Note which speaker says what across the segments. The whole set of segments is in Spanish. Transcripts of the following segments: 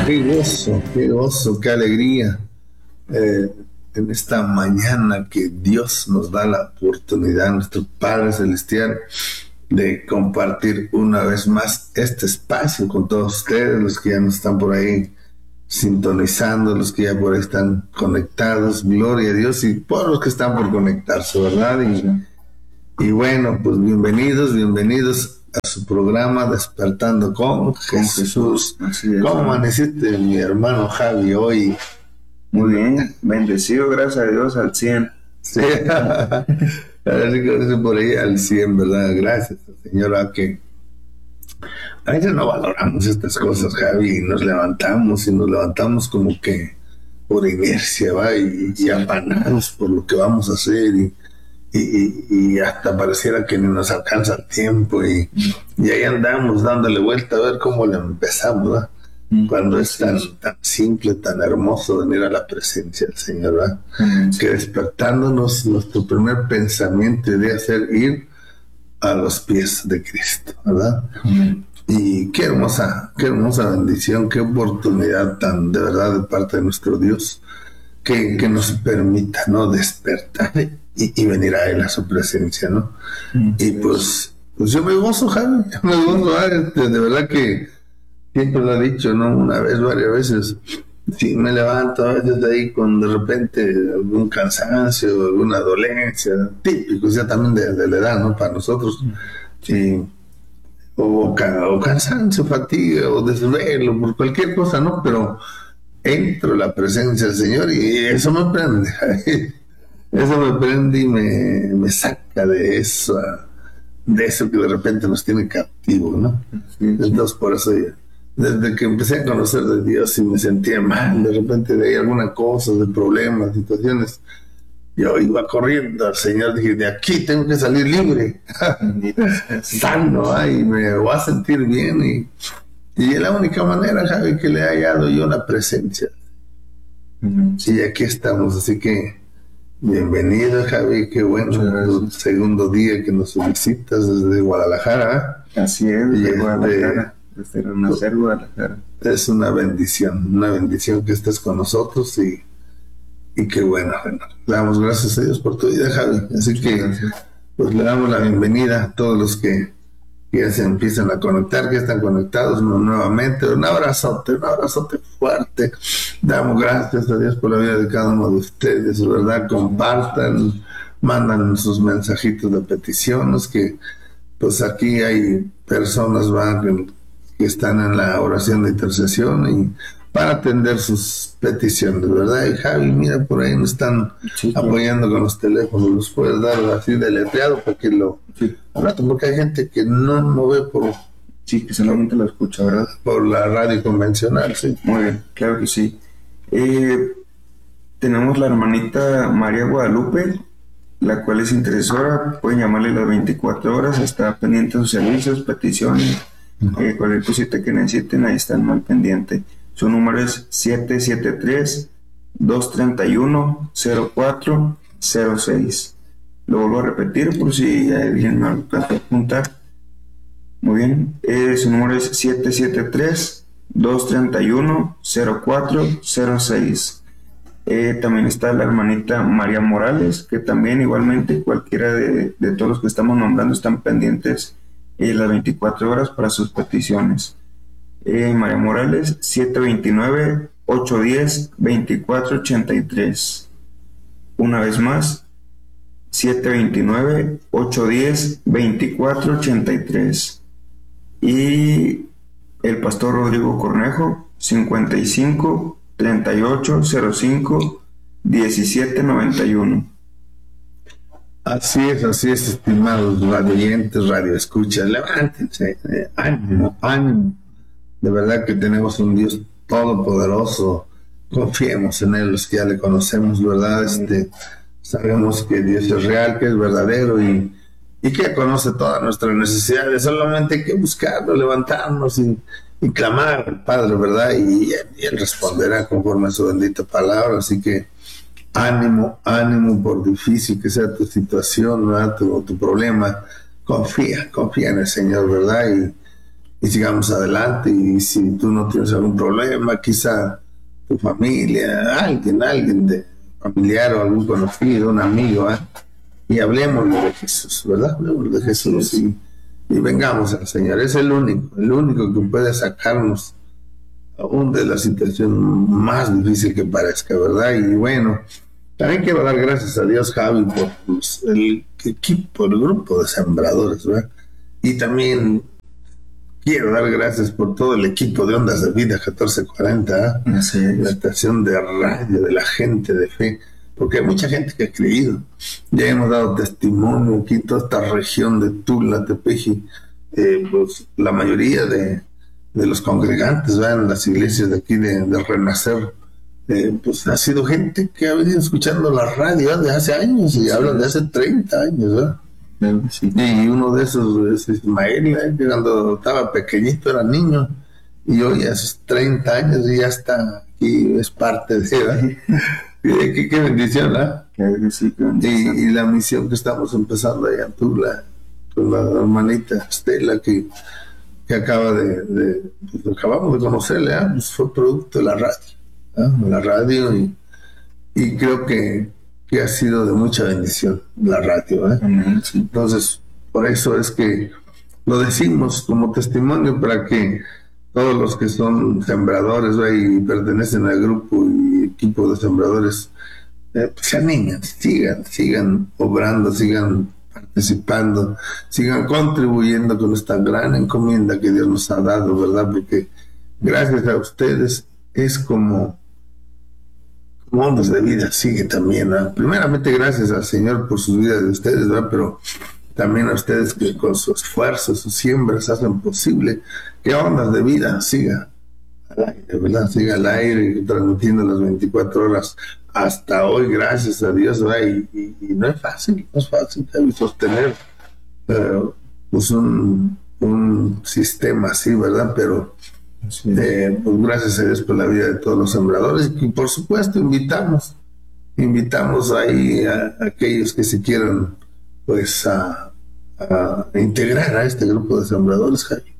Speaker 1: Qué gozo, qué alegría en esta mañana que Dios nos da la oportunidad, nuestro Padre Celestial, de compartir una vez más este espacio con todos ustedes, los que ya nos están por ahí sintonizando, los que ya por ahí están conectados, gloria a Dios, y por los que están por conectarse, ¿verdad? Y bueno, pues bienvenidos a su programa Despertando con Jesús. ¿Cómo amaneciste, mi hermano Javi, hoy?
Speaker 2: Muy bien, bendecido, gracias a Dios, al 100.
Speaker 1: Sí, así que dice por ahí al 100, ¿verdad? Gracias, Señora, que a veces no valoramos estas cosas, Javi, y nos levantamos como que por inercia, ¿va? Y afanados por lo que vamos a hacer, y hasta pareciera que ni nos alcanza el tiempo, y ahí andamos dándole vuelta a ver cómo le empezamos, ¿verdad? Cuando es tan simple, tan hermoso venir a la presencia del Señor, ¿verdad? Que despertándonos, nuestro primer pensamiento debe ser ir a los pies de Cristo, ¿verdad? Y qué hermosa bendición, qué oportunidad tan de verdad de parte de nuestro Dios que nos permita, ¿no?, despertar y venir a Él, a su presencia, ¿no? Y pues yo me gozo, Javi, de verdad que siempre lo he dicho, ¿no? Una vez, varias veces, sí, me levanto a veces de ahí con de repente algún cansancio, alguna dolencia, típicos ya también de la edad, ¿no? Para nosotros, o cansancio, fatiga, o desvelo, por cualquier cosa, ¿no? Pero entro a la presencia del Señor y eso me prende, eso me prende y me saca de eso que de repente nos tiene cautivo, ¿no? Entonces por eso desde que empecé a conocer de Dios y me sentía mal, de repente de ahí alguna cosa, de problemas, situaciones, yo iba corriendo al Señor, dije, de aquí tengo que salir libre, sano, y me voy a sentir bien, y es la única manera, Javi, que le he hallado yo la presencia. Y aquí estamos, así que bienvenido, Javi, qué bueno, el segundo día que nos visitas desde Guadalajara.
Speaker 2: Así es, desde Guadalajara. Desde nacer Guadalajara.
Speaker 1: Es una bendición que estés con nosotros y qué bueno, le damos gracias a Dios por tu vida, Javi. Así que pues le damos la bienvenida a todos los que ya se empiezan a conectar, que están conectados nuevamente. Un abrazote fuerte. Damos gracias a Dios por la vida de cada uno de ustedes, ¿verdad? Compartan, mandan sus mensajitos de peticiones, que pues aquí hay personas que están en la oración de intercesión y para atender sus peticiones, ¿verdad? Y Javi, mira, por ahí nos están apoyando con los teléfonos, los puedes dar así deletreado para que al rato, porque hay gente que no ve
Speaker 2: que solamente lo escucha, ¿verdad?
Speaker 1: Por la radio convencional, sí.
Speaker 2: Muy bien, claro que sí. Tenemos la hermanita María Guadalupe, la cual es intercesora, pueden llamarle las 24 horas, está pendiente de sus servicios, peticiones, cualquier cosita que necesiten, ahí están mal pendiente. Su número es 773-231-0406. Lo vuelvo a repetir por si alguien me alcanza a apuntar. Muy bien, su número es 773-231-0406. También está la hermanita María Morales, que también igualmente cualquiera de todos los que estamos nombrando están pendientes las 24 horas para sus peticiones. María Morales, 729-810-2483. Una vez más, 729-810-2483. Y el pastor Rodrigo Cornejo, 55-3805-1791.
Speaker 1: Así es, estimados radioyentes, radioescuchas, levántense, ánimo. De verdad que tenemos un Dios todopoderoso, confiemos en Él, los que ya le conocemos, ¿verdad? Sabemos que Dios es real, que es verdadero y que conoce todas nuestras necesidades, solamente hay que buscarlo, levantarnos y clamar al Padre, ¿verdad? Y Él responderá conforme a su bendita palabra, así que ánimo, por difícil que sea tu situación, ¿verdad? Tu problema, confía en el Señor, ¿verdad? y sigamos adelante. Y si tú no tienes algún problema, quizá tu familia, alguien de familiar o algún conocido, un amigo, y hablemos de Jesús, ¿verdad? Hablemos de Jesús y vengamos al Señor. Es el único que puede sacarnos aún de la situación más difícil que parezca, ¿verdad? Y bueno, también quiero dar gracias a Dios, Javi, por el equipo, el grupo de sembradores, ¿verdad? Y también quiero dar gracias por todo el equipo de Ondas de Vida 1440, la estación de radio de la gente de fe, porque hay mucha gente que ha creído. Ya hemos dado testimonio aquí en toda esta región de Tula, Tepeji, pues la mayoría de los congregantes, ¿verdad? En las iglesias de aquí de Renacer, pues ha sido gente que ha venido escuchando la radio de hace años, y hablan de hace 30 años, ¿verdad? Sí. Y uno de esos es Ismael, que cuando estaba pequeñito era niño, y hoy hace 30 años y ya está aquí, es parte de él. Qué bendición, ¿verdad? Sí, y la misión que estamos empezando allá en Tula, con la hermanita Estela, que acaba pues, acabamos de conocerle, pues fue producto de la radio, y creo que ha sido de mucha bendición la radio, Sí. Entonces, por eso es que lo decimos como testimonio, para que todos los que son sembradores, y pertenecen al grupo y equipo de sembradores, pues se animen, sigan obrando, sigan participando, sigan contribuyendo con esta gran encomienda que Dios nos ha dado, ¿verdad? Porque gracias a ustedes es como Ondas de Vida sigue también, ¿verdad? Primeramente gracias al Señor por sus vidas de ustedes, ¿verdad? Pero también a ustedes que con su esfuerzo, sus siembras hacen posible que Ondas de Vida siga al aire, ¿verdad? Siga al aire, transmitiendo las 24 horas hasta hoy, gracias a Dios, ¿verdad? Y no es fácil sostener pues un sistema así, ¿verdad? Pero pues gracias a Dios por la vida de todos los sembradores, y por supuesto invitamos ahí a aquellos que se quieran pues a integrar a este grupo de sembradores, Javi,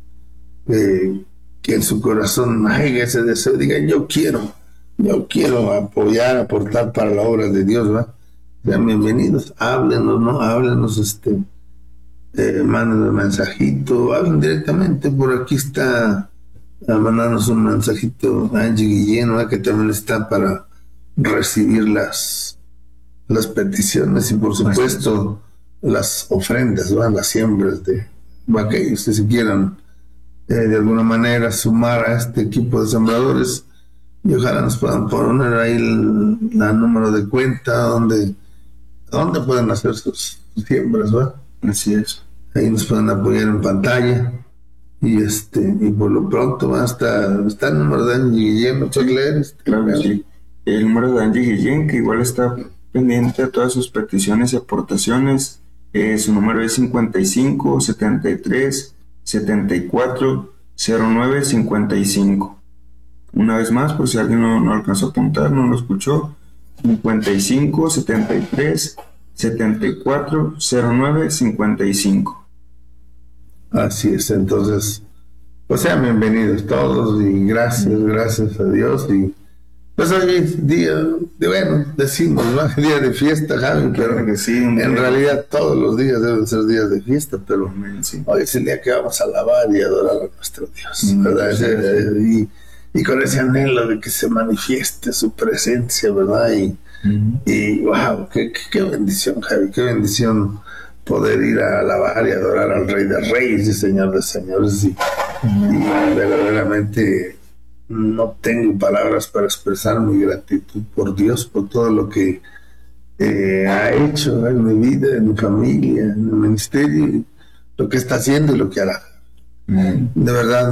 Speaker 1: que en su corazón haya ese deseo, digan yo quiero apoyar, aportar para la obra de Dios, ¿verdad? Sean bienvenidos, háblenos, ¿no? Manden un mensajito, hablen directamente, por aquí está a mandarnos un mensajito Angie Guillén, ¿no? Que también está para recibir las peticiones, y por supuesto las ofrendas, ¿no? Las siembras de aquellos que se quieran de alguna manera sumar a este equipo de sembradores, y ojalá nos puedan poner ahí el número de cuenta donde pueden hacer sus siembras, ¿verdad? Así es. Ahí nos pueden apoyar en pantalla. Y por lo pronto está el número de Angie Guillén, ¿lo puedes leer?
Speaker 2: Claro que sí. El número de Angie Guillén, que igual está pendiente a todas sus peticiones y aportaciones. Su número es 55 73 74 09 55. Una vez más, por si alguien no alcanzó a apuntar, no lo escuchó, 55 73 74 09 55.
Speaker 1: Así es, entonces, pues sean bienvenidos todos, y gracias a Dios. Y pues hoy es día decimos, ¿no? Día de fiesta, Javi, pero que sí, en realidad todos los días deben ser días de fiesta, pero sí, hoy es el día que vamos a alabar y adorar a nuestro Dios, ¿verdad? Y con ese anhelo de que se manifieste su presencia, ¿verdad? Y wow, qué bendición, Javi, qué bendición poder ir a alabar y adorar al Rey de Reyes y Señor de Señores, y verdaderamente no tengo palabras para expresar mi gratitud por Dios, por todo lo que ha hecho en mi vida, en mi familia, en el ministerio, lo que está haciendo y lo que hará. De verdad,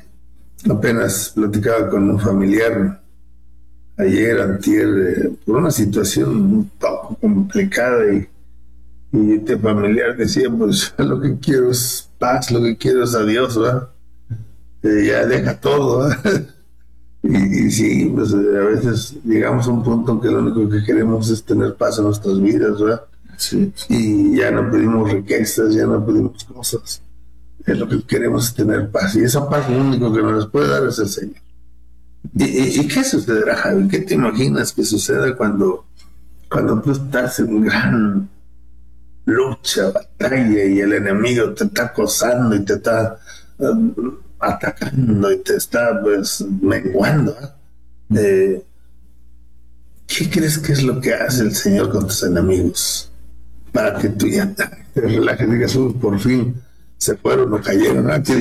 Speaker 1: apenas platicaba con un familiar ayer, antier, por una situación un poco complicada, y este familiar decía, pues lo que quiero es paz, lo que quiero es a Dios, ¿verdad? Ya deja todo, ¿verdad? Y sí, pues a veces llegamos a un punto en que lo único que queremos es tener paz en nuestras vidas, ¿verdad? Sí. Y ya no pedimos riquezas, ya no pedimos cosas Es lo que queremos, es tener paz. Y esa paz lo único que nos puede dar es el Señor. ¿Y qué sucederá, Javi? ¿Qué te imaginas que suceda cuando tú estás en gran lucha, batalla, y el enemigo te está acosando y te está atacando y te está, pues, menguando? ¿Qué crees que es lo que hace el Señor con tus enemigos? Para que tú ya te relajes y digas, por fin se fueron o cayeron.